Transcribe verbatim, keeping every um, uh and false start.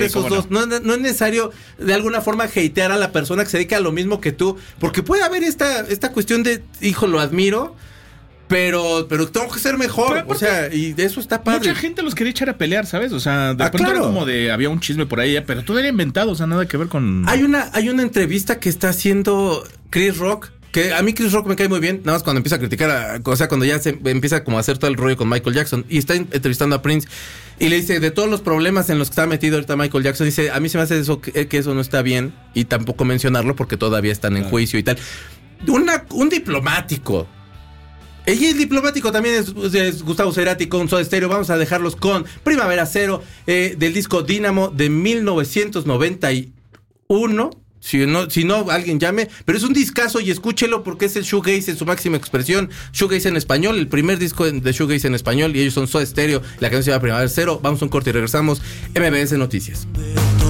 esos dos. No? No, no es necesario de alguna forma hatear a la persona que se dedica a lo mismo que tú, porque puede haber esta, esta cuestión de, hijo, lo admiro, pero, pero tengo que ser mejor. Aparte, o sea, y de eso está padre. Mucha gente los quería echar a pelear, ¿sabes? O sea, de ah, pronto claro. era como de, había un chisme por ahí, pero todo era inventado, o sea, nada que ver con... Hay una, hay una entrevista que está haciendo Chris Rock, que a mí Chris Rock me cae muy bien, nada más cuando empieza a criticar, a, o sea, cuando ya se empieza como a hacer todo el rollo con Michael Jackson, y está entrevistando a Prince, y le dice, de todos los problemas en los que está metido ahorita Michael Jackson, dice, a mí se me hace eso que, que eso no está bien, y tampoco mencionarlo porque todavía están en juicio y tal. Una, un diplomático. Ella es diplomático también, es, es Gustavo Cerati con Soda Stereo. Vamos a dejarlos con Primavera Cero, eh, del disco Dínamo de mil novecientos noventa y uno. Si no, si no, alguien llame, pero es un discazo y escúchelo porque es el shoegaze en su máxima expresión. Shoegaze en español, el primer disco de shoegaze en español, y ellos son Soda Stereo. La canción se llama Primavera Cero. Vamos a un corte y regresamos. M B S Noticias.